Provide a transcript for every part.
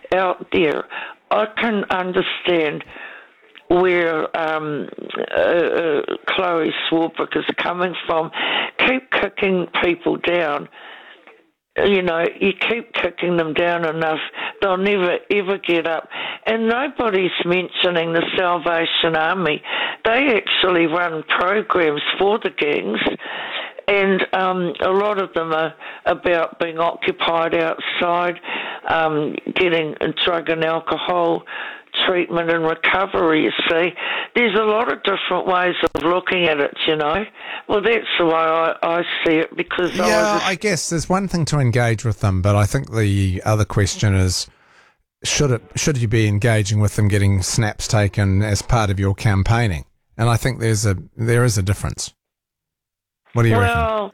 out there, I can understand where Chloe Swarbrick is coming from. Keep kicking people down. You know, you keep kicking them down enough, they'll never ever get up. And nobody's mentioning the Salvation Army. They actually run programs for the gangs, and a lot of them are about being occupied outside, getting drug and alcohol treatment and recovery, you see. There's a lot of different ways of looking at it, you know. Well, that's the way I see it, because I guess there's one thing to engage with them, but I think the other question is, should you be engaging with them, getting snaps taken as part of your campaigning? And I think there is a difference. What do you reckon?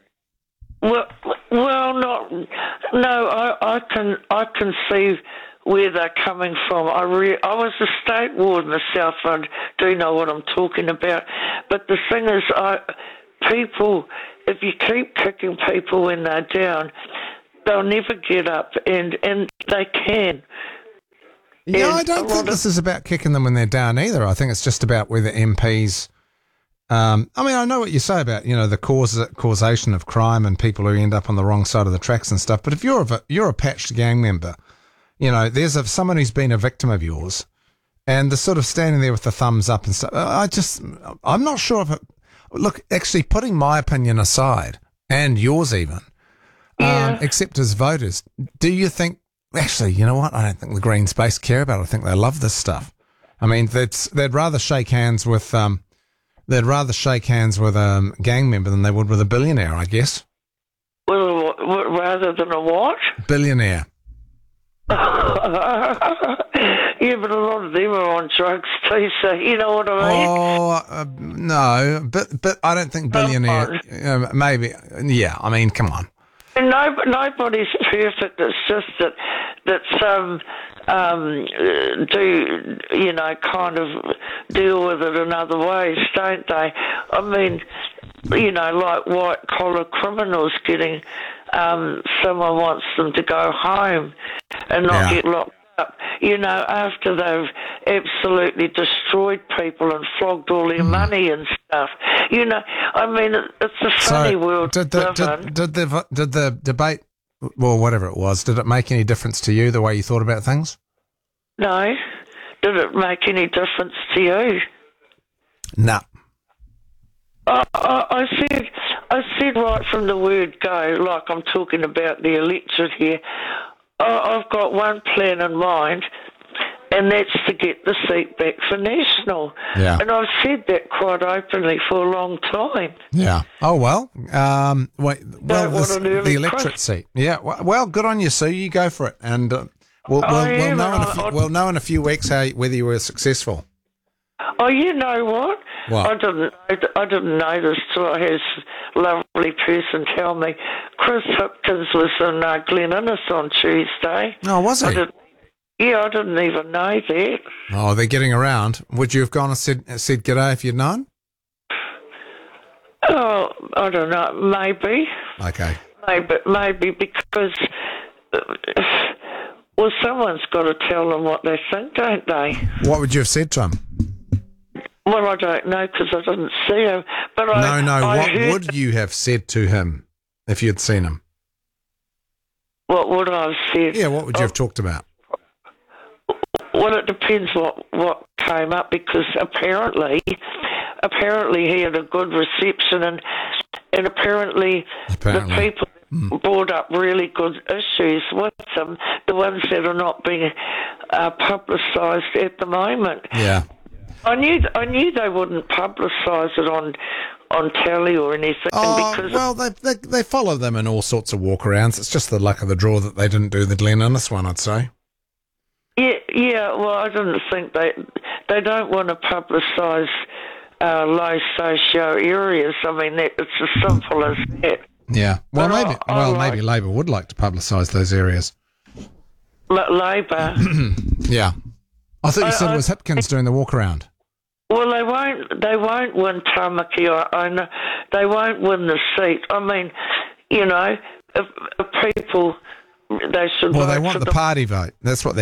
I can see where they're coming from. I was a state ward myself, and I do know what I'm talking about. But the thing is, if you keep kicking people when they're down, they'll never get up, and they can. Yeah, I don't think this is about kicking them when they're down either. I think it's just about whether MPs... I mean, I know what you say about, you know, the causation of crime and people who end up on the wrong side of the tracks and stuff. But if you're a patched gang member, you know, there's someone who's been a victim of yours, and they're sort of standing there with the thumbs up and stuff. I'm not sure if it... Look, actually, putting my opinion aside, and yours even, except as voters, do you think... Actually, you know what? I don't think the Green Space care about it. I think they love this stuff. I mean, they'd rather shake hands with... They'd rather shake hands with a gang member than they would with a billionaire, I guess. Well, rather than a what? Billionaire. Yeah, but a lot of them are on drugs too, so you know what I mean? Oh, no, but I don't think billionaire... maybe, yeah, I mean, come on. And nobody's perfect. It's just that some do, you know, kind of deal with it in other ways, don't they? I mean, you know, like white-collar criminals getting... someone wants them to go home and not get locked up, you know, after they've absolutely destroyed people and flogged all their money and stuff. You know, I mean, it's a funny world to live in. Did the debate, well, whatever it was, did it make any difference to you, the way you thought about things? No. Did it make any difference to you? No. I said right from the word go, like I'm talking about the electorate here, I've got one plan in mind, and that's to get the seat back for National. Yeah. And I've said that quite openly for a long time. Yeah. Oh, well. The electorate seat. Yeah. Well, good on you, Sue. You go for it. And we'll know in a few weeks whether you were successful. Oh, you know what? What? I didn't know this till I had this lovely person tell me. Chris Hipkins was in Glen Innes on Tuesday. Oh, was he? I didn't even know that. Oh, they're getting around. Would you have gone and said g'day if you'd known? Oh, I don't know. Maybe. Okay. Maybe because... well, someone's got to tell them what they think, don't they? What would you have said to him? Well, I don't know because I didn't see him. But what would you have said to him if you'd seen him? What would I have said? Yeah, what would you have talked about? Well, it depends what came up, because apparently he had a good reception, and apparently the people brought up really good issues with him, the ones that are not being publicised at the moment. Yeah. I knew they wouldn't publicise it on telly or anything. Because they follow them in all sorts of walkarounds. It's just the luck of the draw that they didn't do the Glen Innes one, I'd say. Yeah. Well, I didn't think they don't want to publicise low socio areas. I mean, it's as simple as that. Yeah. Well, maybe Labor would like to publicise those areas. Labor. Yeah. I thought you said it was Hipkins doing the walkaround. Well, they won't win Tamaki. I know they won't win the seat. I mean, you know, if people, they should. Well, they want the party vote. That's what they